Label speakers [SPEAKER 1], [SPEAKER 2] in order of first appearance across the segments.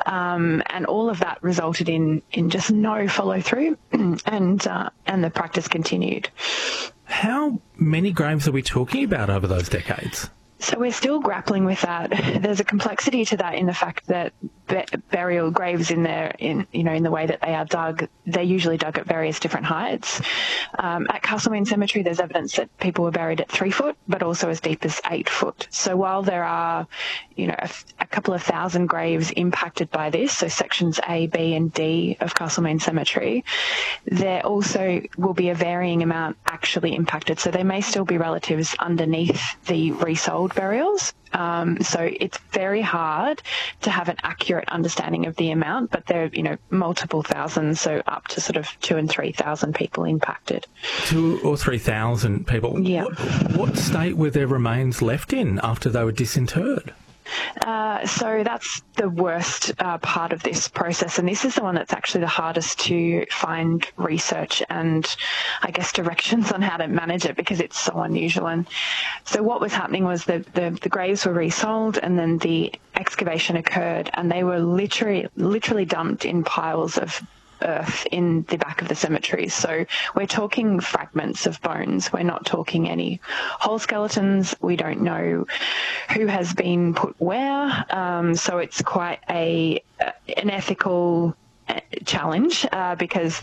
[SPEAKER 1] And all of that resulted in just no follow through, and the practice continued.
[SPEAKER 2] How many graves are we talking about over those decades?
[SPEAKER 1] So we're still grappling with that. There's a complexity to that in the fact that burial graves in the way that they are dug, they're usually dug at various different heights. At Castlemaine Cemetery, there's evidence that people were buried at 3 foot, but also as deep as 8 foot. So while there are, a couple of thousand graves impacted by this, so sections A, B, and D of Castlemaine Cemetery, there also will be a varying amount actually impacted. So there may still be relatives underneath the resold burials. So it's very hard to have an accurate understanding of the amount, but there are, multiple thousands, so up to sort of 2,000 and 3,000 people impacted. 2,000 or
[SPEAKER 2] 3,000 people?
[SPEAKER 1] Yeah.
[SPEAKER 2] What state were their remains left in after they were disinterred?
[SPEAKER 1] So that's the worst part of this process, and this is the one that's actually the hardest to find research and, I guess, directions on how to manage it because it's so unusual. And so what was happening was the graves were resold, and then the excavation occurred, and they were literally dumped in piles of earth in the back of the cemeteries. So we're talking fragments of bones. We're not talking any whole skeletons. We don't know who has been put where. So it's quite an ethical challenge because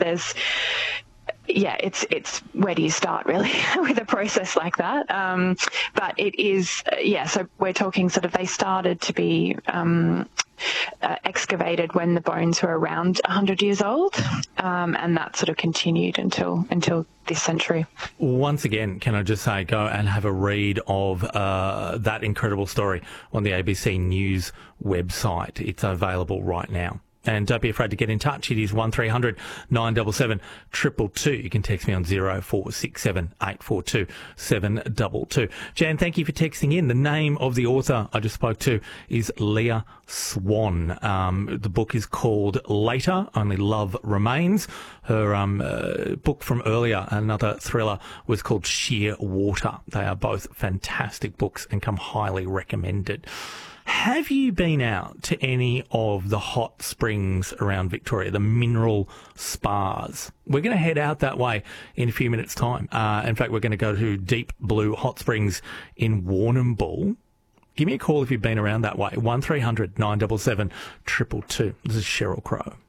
[SPEAKER 1] it's where do you start really with a process like that? But it is, so we're talking sort of they started to be excavated when the bones were around 100 years old, and that sort of continued until this century.
[SPEAKER 2] Once again, can I just say, go and have a read of that incredible story on the ABC News website. It's available right now. And don't be afraid to get in touch. It is 1300 977 222. You can text me on 0467 842 722. Jan, thank you for texting in. The name of the author I just spoke to is Leah Swan. The book is called Later, Only Love Remains. Her book from earlier, another thriller, was called Sheer Water. They are both fantastic books and come highly recommended. Have you been out to any of the hot springs around Victoria, the mineral spas? We're going to head out that way in a few minutes' time. In fact, we're going to go to Deep Blue Hot Springs in Warrnambool. Give me a call if you've been around that way, 1300 977 222. This is Sheryl Crow.